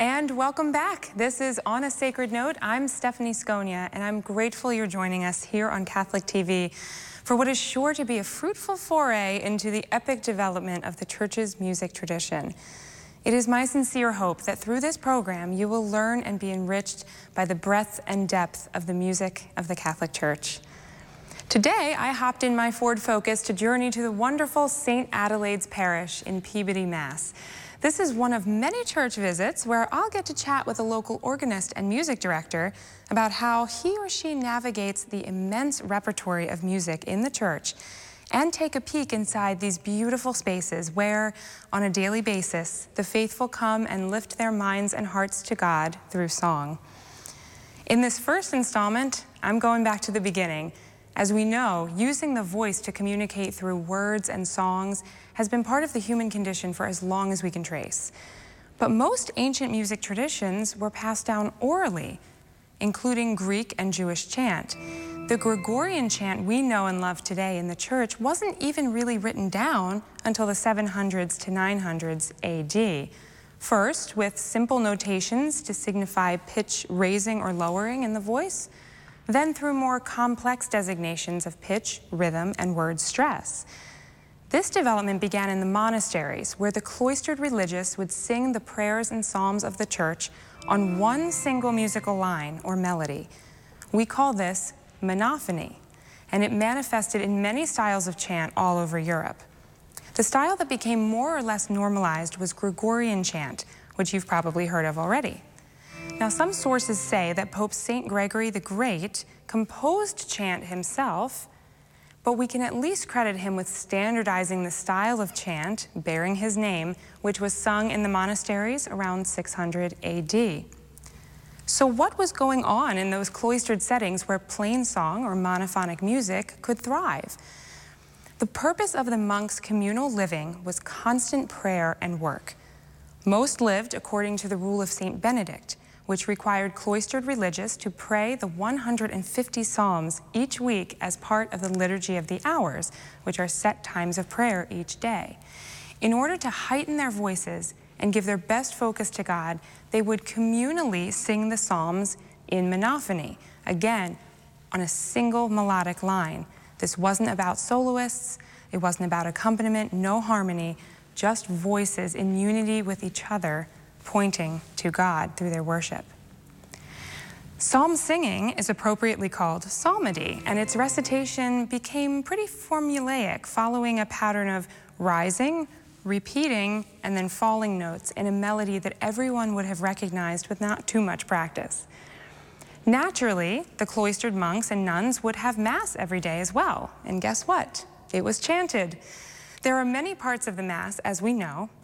And welcome back. This is On a Sacred Note. I'm Stephanie Sconia, and I'm grateful you're joining us here on Catholic TV for what is sure to be a fruitful foray into the epic development of the Church's music tradition. It is my sincere hope that through this program, you will learn and be enriched by the breadth and depth of the music of the Catholic Church. Today, I hopped in my Ford Focus to journey to the wonderful St. Adelaide's Parish in Peabody, Mass. This is one of many church visits where I'll get to chat with a local organist and music director about how he or she navigates the immense repertory of music in the church and take a peek inside these beautiful spaces where, on a daily basis, the faithful come and lift their minds and hearts to God through song. In this first installment, I'm going back to the beginning. As we know, using the voice to communicate through words and songs has been part of the human condition for as long as we can trace. But most ancient music traditions were passed down orally, including Greek and Jewish chant. The Gregorian chant we know and love today in the church wasn't even really written down until the 700s to 900s AD. First, with simple notations to signify pitch raising or lowering in the voice, then through more complex designations of pitch, rhythm, and word stress. This development began in the monasteries, where the cloistered religious would sing the prayers and psalms of the church on one single musical line or melody. We call this monophony, and it manifested in many styles of chant all over Europe. The style that became more or less normalized was Gregorian chant, which you've probably heard of already. Now, some sources say that Pope St. Gregory the Great composed chant himself, but we can at least credit him with standardizing the style of chant bearing his name, which was sung in the monasteries around 600 AD. So what was going on in those cloistered settings where plain song or monophonic music could thrive? The purpose of the monks' communal living was constant prayer and work. Most lived according to the rule of St. Benedict, which required cloistered religious to pray the 150 psalms each week as part of the Liturgy of the Hours, which are set times of prayer each day. In order to heighten their voices and give their best focus to God, they would communally sing the psalms in monophony, again, on a single melodic line. This wasn't about soloists, it wasn't about accompaniment, no harmony, just voices in unity with each other, pointing to God through their worship. Psalm singing is appropriately called psalmody, and its recitation became pretty formulaic, following a pattern of rising, repeating, and then falling notes in a melody that everyone would have recognized with not too much practice. Naturally, the cloistered monks and nuns would have Mass every day as well, and guess what? It was chanted. There are many parts of the Mass, as we know,